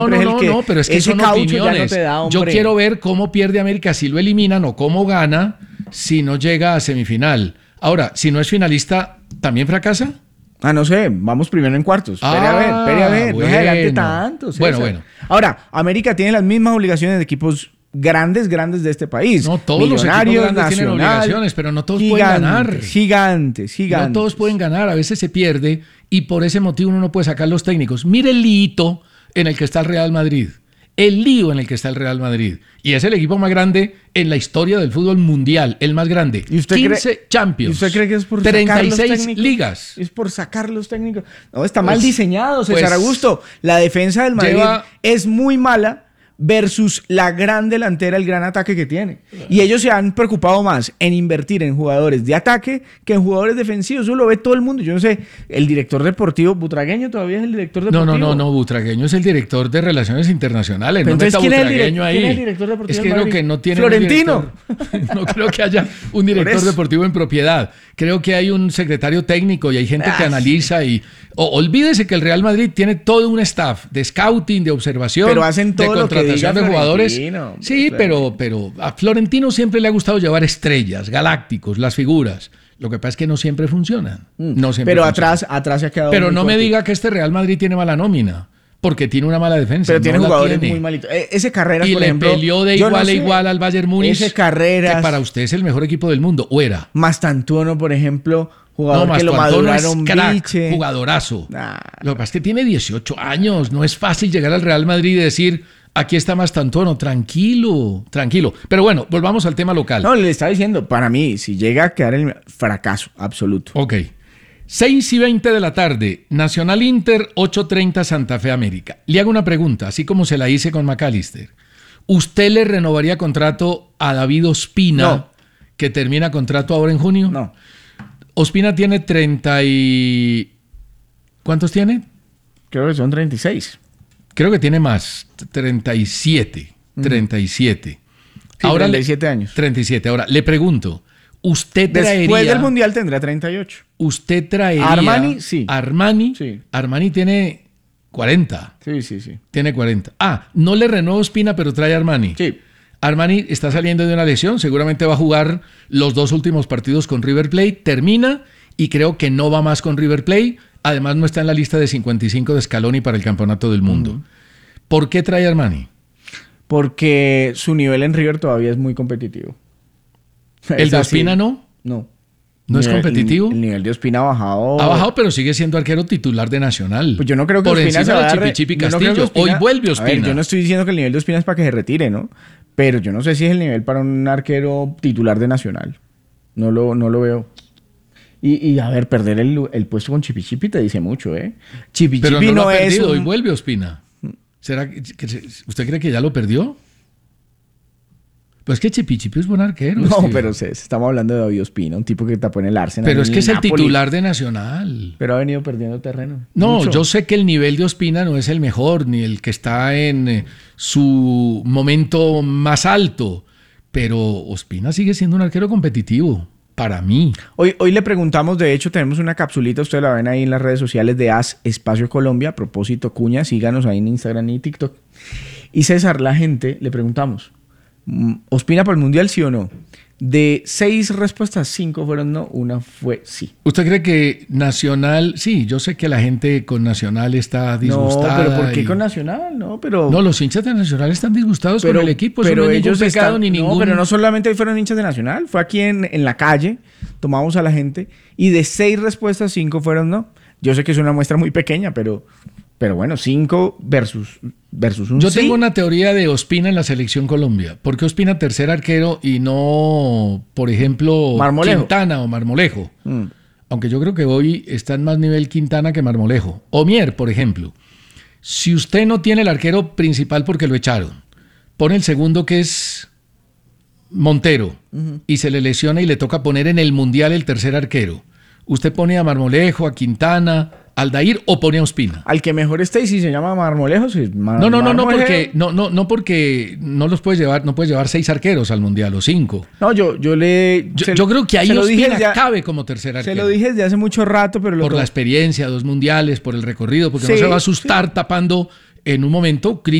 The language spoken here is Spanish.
No, pero es que son opiniones. Yo quiero ver cómo pierde América si lo eliminan o cómo gana si no llega a semifinal. Ahora, si no es finalista, ¿también fracasa? No sé, vamos primero en cuartos. Espere a ver, bueno. No se adelante tanto. César. Bueno. Ahora, América tiene las mismas obligaciones de equipos grandes de este país. No, todos los equipos grandes tienen obligaciones, pero no todos pueden ganar. Gigantes. No todos pueden ganar, a veces se pierde y por ese motivo uno no puede sacar los técnicos. Mire el lío en el que está el Real Madrid. El lío en el que está el Real Madrid. Y es el equipo más grande en la historia del fútbol mundial, el más grande. 15 Champions. ¿Y usted cree que es por 36 ligas? Es por sacar los técnicos. No, está mal diseñado, César Augusto. La defensa del Madrid es muy mala versus la gran delantera, el gran ataque que tiene. Y ellos se han preocupado más en invertir en jugadores de ataque que en jugadores defensivos. Eso lo ve todo el mundo. Yo no sé, el director deportivo, Butragueño todavía es el director deportivo. No, Butragueño es el director de Relaciones Internacionales. No meta Butragueño ahí. ¿Quién es el director deportivo? Es que creo que no tiene Florentino. No creo que haya un director deportivo en propiedad. Creo que hay un secretario técnico y hay gente que analiza y... olvídese que el Real Madrid tiene todo un staff de scouting, de observación, pero hacen todo de contratación de jugadores. Sí, pero a Florentino siempre le ha gustado llevar estrellas, galácticos, las figuras. Lo que pasa es que no siempre funcionan. Pero atrás se ha quedado. Pero no me diga que este Real Madrid tiene mala nómina. Porque tiene una mala defensa. Pero tiene jugadores muy malitos. Ese Carreras, por ejemplo... Y le peleó de igual a igual al Bayern Múnich. Ese Carreras... Que para usted es el mejor equipo del mundo. ¿O era? Mastantuono, por ejemplo... Jugador que lo maduraron, crack, jugadorazo. Lo que pasa es que tiene 18 años. No es fácil llegar al Real Madrid y decir... Aquí está Mastantuono. Tranquilo. Pero bueno, volvamos al tema local. No, le estaba diciendo... Para mí, si llega a quedar el fracaso absoluto. Ok. 6:20 de la tarde, Nacional Inter, 8:30 Santa Fe América. Le hago una pregunta, así como se la hice con McAllister. ¿Usted le renovaría contrato a David Ospina, que termina contrato ahora en junio? No. Ospina tiene 30 y... ¿Cuántos tiene? Creo que son 36. Creo que tiene más, 37. 37. Sí, ahora 37 años. 37. Ahora, le pregunto... Usted traería... Después del Mundial tendrá 38. Usted traería... Armani, sí. Armani tiene 40. Sí. Tiene 40. No le renueva Ospina, pero trae Armani. Sí. Armani está saliendo de una lesión. Seguramente va a jugar los 2 últimos partidos con River Plate. Termina y creo que no va más con River Plate. Además, no está en la lista de 55 de Scaloni para el Campeonato del Mundo. ¿Por qué trae Armani? Porque su nivel en River todavía es muy competitivo. ¿El de Ospina no? No. ¿No es competitivo? El nivel de Ospina ha bajado. Ha bajado, pero sigue siendo arquero titular de Nacional. Pues yo no creo que por Ospina encima de Chipichipi Castillo. Hoy vuelve Ospina. A ver, yo no estoy diciendo que el nivel de Ospina es para que se retire, ¿no? Pero yo no sé si es el nivel para un arquero titular de Nacional. No lo veo. Y a ver, perder el puesto con Chipichipi te dice mucho, ¿eh? Chipichipi pero no lo ha es perdido. Hoy vuelve Ospina. ¿Será que usted cree que ya lo perdió? Pues que Chipichipi es buen arquero. No, pero estamos hablando de David Ospina, un tipo que tapó en el Arsenal. Pero es que es el titular de Nacional. Pero ha venido perdiendo terreno. No, mucho. Yo sé que el nivel de Ospina no es el mejor, ni el que está en su momento más alto. Pero Ospina sigue siendo un arquero competitivo, para mí. Hoy le preguntamos, de hecho, tenemos una capsulita, ustedes la ven ahí en las redes sociales de AS Espacio Colombia. A propósito, cuña, síganos ahí en Instagram y TikTok. Y César, la gente, le preguntamos... ¿Ospina para el Mundial, sí o no? De 6 respuestas, 5 fueron no, una fue sí. ¿Usted cree que Nacional... Sí, yo sé que la gente con Nacional está disgustada. No, pero ¿por qué con Nacional? No, los hinchas de Nacional están disgustados con el equipo. Eso no es ningún pecado ni ningún... No, pero no solamente fueron hinchas de Nacional. Fue aquí en la calle, tomamos a la gente y de 6 respuestas, 5 fueron no. Yo sé que es una muestra muy pequeña, pero bueno, 5 versus un Yo sí. tengo una teoría de Ospina en la Selección Colombia. ¿Por qué Ospina tercer arquero y no, por ejemplo, Marmolejo? Quintana o Marmolejo? Aunque yo creo que hoy está en más nivel Quintana que Marmolejo. O Mier, por ejemplo. Si usted no tiene el arquero principal porque lo echaron, pone el segundo que es Montero y se le lesiona y le toca poner en el Mundial el tercer arquero. Usted pone a Marmolejo, a Quintana... Aldair o pone a Ospina. Al que mejor esté y si se llama Marmolejo, sí, no, porque no los puedes llevar, no puedes llevar 6 arqueros al Mundial o 5. No, yo creo que ahí Ospina cabe como tercer arquero. Se lo dije desde hace mucho rato, pero por la experiencia, 2 mundiales, por el recorrido, porque no se va a asustar tapando en un momento